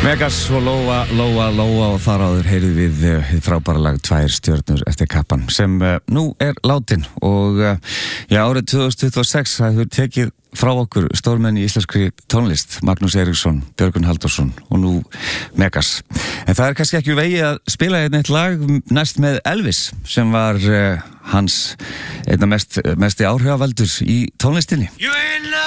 Megas og Lóa og þar áður heyrðum við frábæra lag Tvær stjörnur eftir Kappan sem nú er látin og árið 2026 hefur tekið frá okkur stórmenn í íslenskri tónlist, Magnús Eiríksson, Björgvin Halldórsson og nú Megas. En það er kannski ekki vegi að spila eitt lag næst með Elvis sem var hans einna mesti áhrifavaldur í tónlistinni.